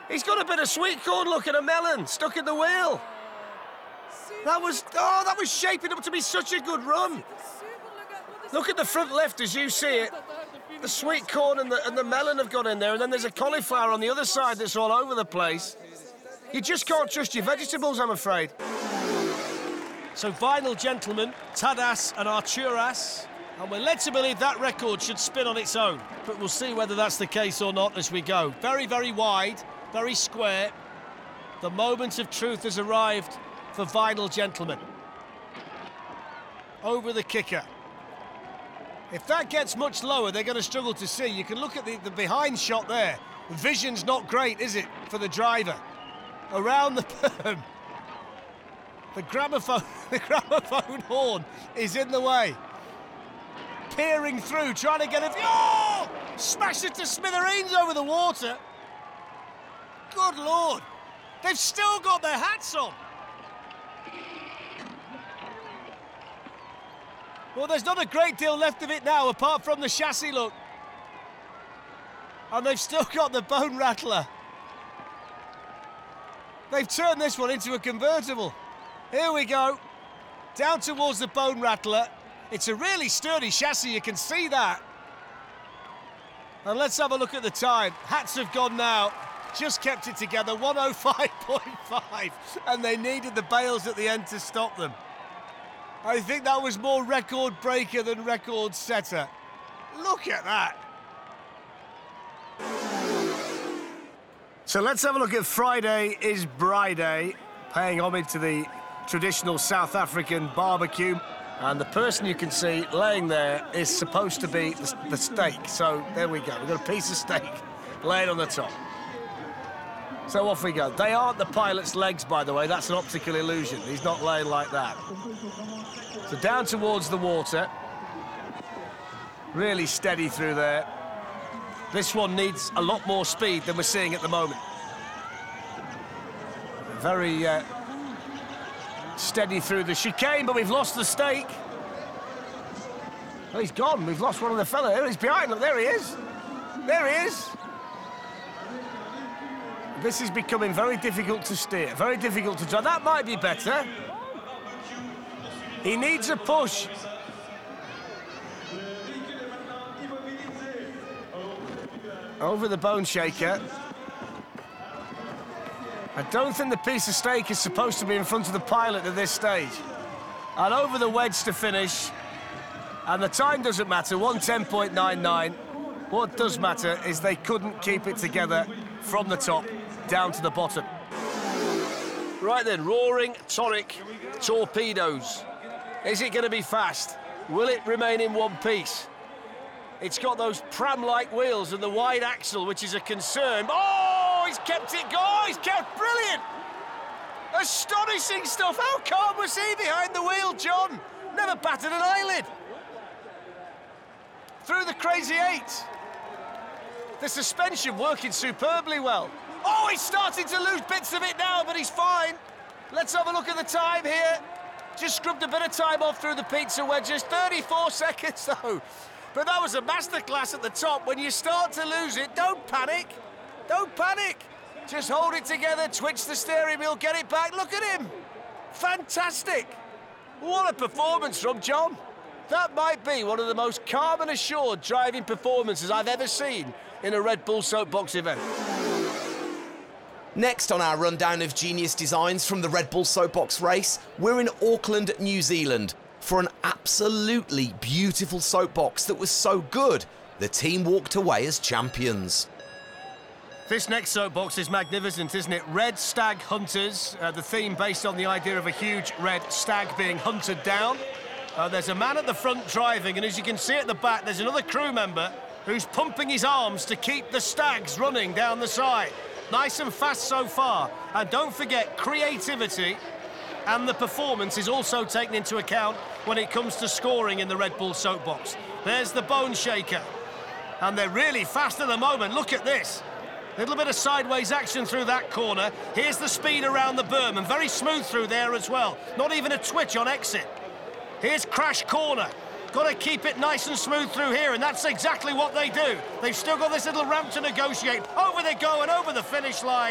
He's got a bit of sweet corn look and a melon stuck in the wheel. That was shaping up to be such a good run. Look at the front left as you see it. The sweet corn and the melon have gone in there, and then there's a cauliflower on the other side that's all over the place. You just can't trust your vegetables, I'm afraid. So Vinyl Gentleman, Tadas and Arturas, and we're led to believe that record should spin on its own, but we'll see whether that's the case or not as we go. Very, very wide, very square. The moment of truth has arrived for Vinyl Gentleman. Over the kicker. If that gets much lower, they're going to struggle to see. You can look at the behind shot there. The vision's not great, is it, for the driver? Around the berm. The gramophone horn is in the way. Peering through, trying to get it. Oh! Smash it to smithereens over the water. Good Lord. They've still got their hats on. Well, there's not a great deal left of it now, apart from the chassis look. And they've still got the bone rattler. They've turned this one into a convertible. Here we go. Down towards the bone rattler. It's a really sturdy chassis, you can see that. And let's have a look at the time. Hats have gone now. Just kept it together, 105.5. And they needed the bales at the end to stop them. I think that was more record breaker than record setter. Look at that. So let's have a look at Friday is Braai, paying homage to the traditional South African barbecue. And the person you can see laying there is supposed to be the steak. So there we go. We've got a piece of steak laying on the top. So off we go. They aren't the pilot's legs, by the way. That's an optical illusion. He's not laying like that. So down towards the water. Really steady through there. This one needs a lot more speed than we're seeing at the moment. Very steady through the chicane, but we've lost the stake. Oh, he's gone. We've lost one of the fella here. He's behind. Look, there he is. There he is. This is becoming very difficult to steer, very difficult to drive. That might be better. He needs a push. Over the bone shaker. I don't think the piece of steak is supposed to be in front of the pilot at this stage. And over the wedge to finish. And the time doesn't matter, 1:10.99. What does matter is they couldn't keep it together from the top down to the bottom. Right then, Roaring Tonic Torpedoes. Is it going to be fast? Will it remain in one piece? It's got those pram-like wheels and the wide axle, which is a concern. Oh, he's kept it going. He's kept brilliant. Astonishing stuff. How calm was he behind the wheel, John? Never batted an eyelid. Through the crazy eight. The suspension working superbly well. Oh, he's starting to lose bits of it now, but he's fine. Let's have a look at the time here. Just scrubbed a bit of time off through the pizza wedges. 34 seconds, though. But that was a masterclass at the top. When you start to lose it, don't panic. Don't panic. Just hold it together, twitch the steering wheel, get it back. Look at him. Fantastic. What a performance from John. That might be one of the most calm and assured driving performances I've ever seen in a Red Bull Soapbox event. Next on our rundown of genius designs from the Red Bull Soapbox race, we're in Auckland, New Zealand, for an absolutely beautiful soapbox that was so good, the team walked away as champions. This next soapbox is magnificent, isn't it? Red Stag Hunters, the theme based on the idea of a huge red stag being hunted down. There's a man at the front driving, and as you can see at the back, there's another crew member who's pumping his arms to keep the stags running down the side. Nice and fast so far. And don't forget, creativity and the performance is also taken into account when it comes to scoring in the Red Bull Soapbox. There's the bone shaker. And they're really fast at the moment. Look at this. Little bit of sideways action through that corner. Here's the speed around the berm, and very smooth through there as well. Not even a twitch on exit. Here's Crash Corner. Got to keep it nice and smooth through here, and that's exactly what they do. They've still got this little ramp to negotiate. Over they go and over the finish line.